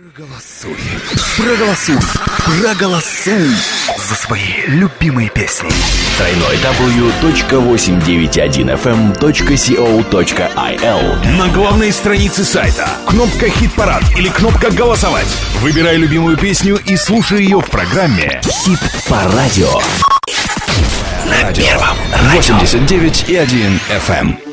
Проголосуй за свои любимые песни. www.891fm.co.il. На главной странице сайта кнопка «Хит-парад» или кнопка «Голосовать». Выбирай любимую песню и слушай ее в программе Хит по радио. На первом радио 89,1 FM.